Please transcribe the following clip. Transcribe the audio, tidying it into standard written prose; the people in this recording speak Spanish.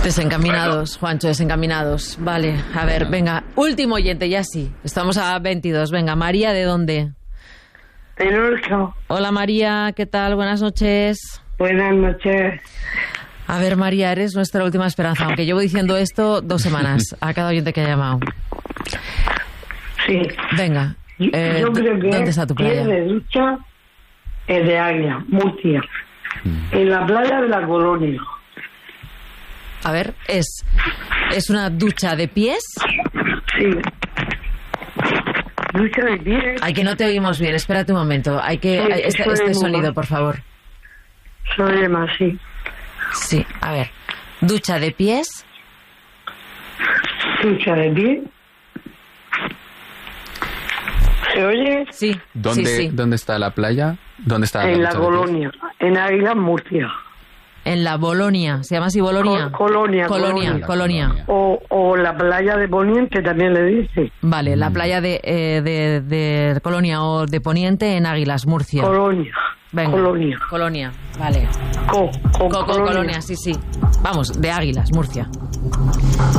Desencaminados, Juancho, desencaminados. Vale, a ver, venga, último oyente, ya sí. Estamos a 22. Venga, María, ¿de dónde? De Lorca. Hola, María, ¿qué tal? Buenas noches. Buenas noches. A ver, María, eres nuestra última esperanza, aunque llevo diciendo esto 2 semanas a cada oyente que ha llamado. Sí. Venga, Yo creo que ¿dónde está tu playa? es de ducha, es de Águila, Murcia. En la playa de la Colonia. A ver, ¿es una ducha de pies? Sí. Ducha de pies. Ay, que no te oímos bien, espérate un momento. Hay que... Sí, este soy sonido, muda. por favor. Soy más, sí. Sí, a ver. Ducha de pies. Ducha de pies. ¿Se oye? Sí. ¿Dónde, sí. ¿Dónde está la playa? ¿Dónde está En la ducha de pies? Colonia. En Águila, Murcia. En la Bolonia. ¿Se llama así Bolonia? Colonia. O la playa de Poniente también le dice. Vale, la playa de Colonia o de Poniente en Águilas, Murcia. Colonia. Venga. Colonia, vale. Colonia. Colonia, sí. Vamos, de Águilas, Murcia.